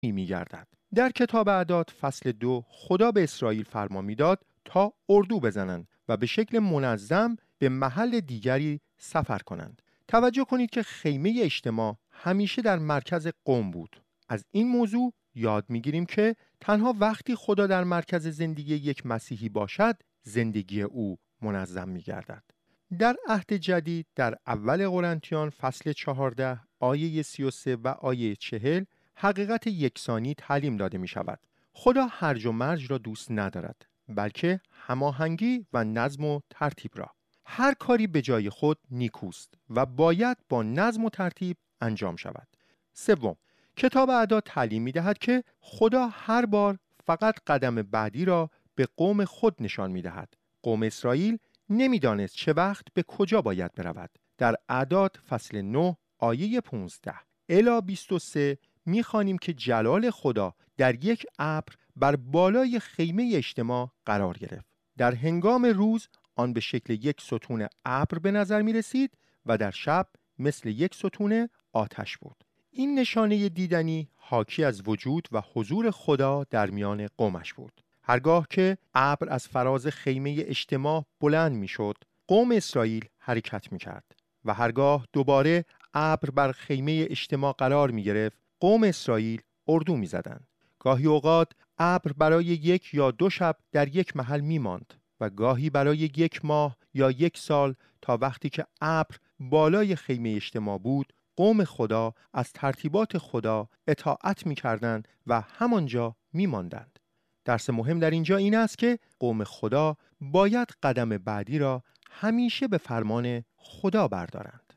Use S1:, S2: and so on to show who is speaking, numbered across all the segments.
S1: می‌گردد. در کتاب اعداد فصل 2 خدا به اسرائیل فرمان می‌داد تا اردو بزنند و به شکل منظم به محل دیگری سفر کنند. توجه کنید که خیمه اجتماع همیشه در مرکز قوم بود. از این موضوع یاد می‌گیریم که تنها وقتی خدا در مرکز زندگی یک مسیحی باشد، زندگی او منظم می‌گردد. در عهد جدید در اول قرنتیان فصل 14 آیه 33 و آیه 40 حقیقت یکسانی تعلیم داده می شود. خدا هرج و مرج را دوست ندارد، بلکه هماهنگی و نظم و ترتیب را. هر کاری به جای خود نیکوست و باید با نظم و ترتیب انجام شود. سوم، کتاب اعداد تعلیم می دهد که خدا هر بار فقط قدم بعدی را به قوم خود نشان می دهد. قوم اسرائیل نمیدانست چه وقت به کجا باید برود. در اعداد فصل 9 آیه 15 الی 23 می‌خوانیم که جلال خدا در یک ابر بر بالای خیمه اجتماع قرار گرفت. در هنگام روز آن به شکل یک ستون ابر به نظر می رسید و در شب مثل یک ستون آتش بود. این نشانه دیدنی حاکی از وجود و حضور خدا در میان قومش بود. هرگاه که ابر از فراز خیمه اجتماع بلند می شد، قوم اسرائیل حرکت می کرد و هرگاه دوباره ابر بر خیمه اجتماع قرار می گرفت، قوم اسرائیل اردو می زدند. گاهی اوقات ابر برای 1 یا 2 شب در یک محل می ماند و گاهی برای 1 ماه یا 1 سال تا وقتی که ابر بالای خیمه اجتماع بود، قوم خدا از ترتیبات خدا اطاعت می کردند و همانجا می ماندند. درس مهم در اینجا این است که قوم خدا باید قدم بعدی را همیشه به فرمان خدا بردارند.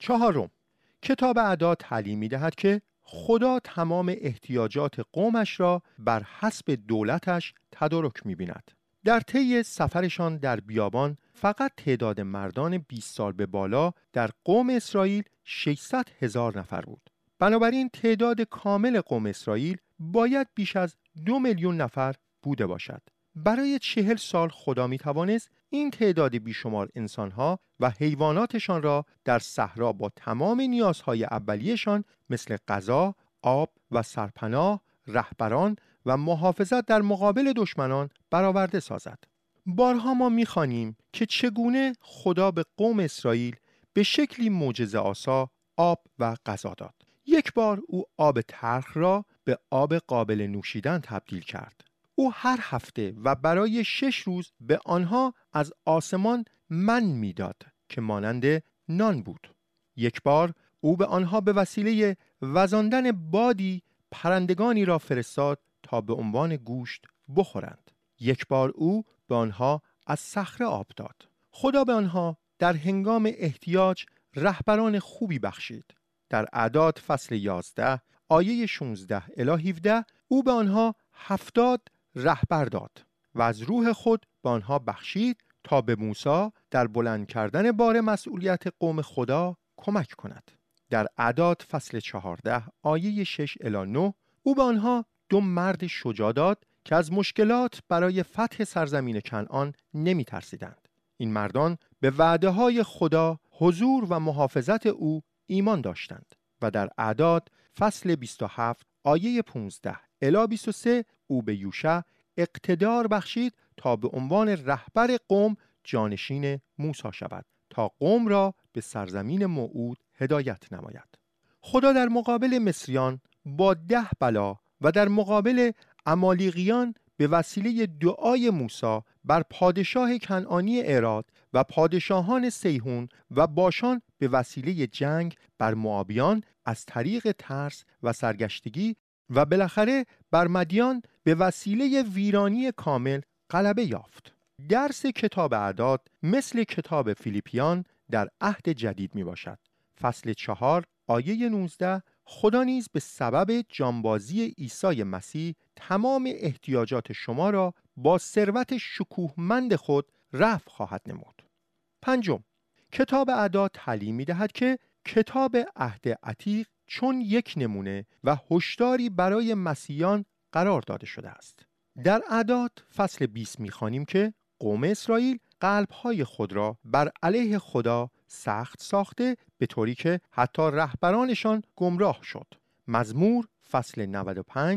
S1: 4. کتاب اعداد تعلیم می دهد که خدا تمام احتیاجات قومش را بر حسب دولتش تدارک می بیند. در طی سفرشان در بیابان فقط تعداد مردان 20 سال به بالا در قوم اسرائیل 600,000 نفر بود. بنابراین تعداد کامل قوم اسرائیل باید بیش از 2 میلیون نفر بوده باشد. برای 40 سال خدا می توانست این تعداد بیشمار انسانها و حیواناتشان را در صحرا با تمام نیازهای اولیه‌شان مثل غذا، آب و سرپناه، رهبران و محافظت در مقابل دشمنان برآورده سازد. بارها ما می‌خوانیم که چگونه خدا به قوم اسرائیل به شکلی معجزه‌آسا آب و غذا داد. یک بار او آب تلخ را به آب قابل نوشیدن تبدیل کرد. او هر هفته و برای 6 روز به آنها از آسمان من میداد که مانند نان بود. یک بار او به آنها به وسیله وزاندن بادی پرندگانی را فرستاد تا به عنوان گوشت بخورند. یک بار او به آنها از صخره آب داد. خدا به آنها در هنگام احتیاج رهبران خوبی بخشید. در اعداد فصل 11 آیه 16 الی 17 او به آنها 70 رهبر داد و از روح خود به آنها بخشید تا به موسی در بلند کردن بار مسئولیت قوم خدا کمک کند. در اعداد فصل 14 آیه 6 الی 9 او به آنها 2 مرد شجاع داد که از مشکلات برای فتح سرزمین کنعان نمی ترسیدند. این مردان به وعده های خدا، حضور و محافظت او ایمان داشتند و در اعداد فصل 27 آیه 15 الی 23 او به یوشع اقتدار بخشید تا به عنوان رهبر قوم جانشین موسی شود تا قوم را به سرزمین موعود هدایت نماید. خدا در مقابل مصریان با 10 بلا و در مقابل عمالیقیان به وسیله دعای موسی بر پادشاه کنعانی اراد و پادشاهان سیحون و باشان به وسیله جنگ بر موآبیان از طریق ترس و سرگشتگی و بالاخره بر مدیان به وسیله ویرانی کامل غلبه یافت. درس کتاب اعداد مثل کتاب فیلیپیان در عهد جدید می باشد. فصل 4 آیه 19 خدا نیز به سبب جانبازی عیسی مسیح تمام احتیاجات شما را با ثروت شکوهمند خود رفع خواهد نمود. 5. کتاب اعداد تعلیم می دهد که کتاب عهد عتیق چون یک نمونه و هشداری برای مسیحیان قرار داده شده است. در اعداد فصل 20 می خوانیم که قوم اسرائیل قلب‌های خود را بر علیه خدا سخت ساخته به طوری که حتی رهبرانشان گمراه شد. مزمور فصل 95